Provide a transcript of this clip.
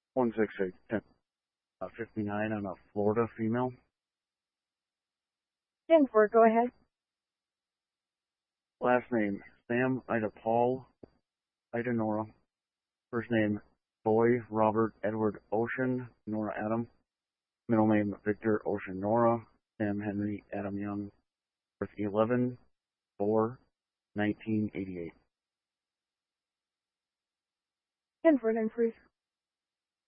168 10 59 on a Florida female. 10-4, go ahead. Last name Sam Ida Paul Ida Nora. First name Boy Robert Edward Ocean Nora Adam. Middle name Victor Ocean Nora Sam Henry Adam Young. Birth 11/4/1988. 10-4, 9 freeze.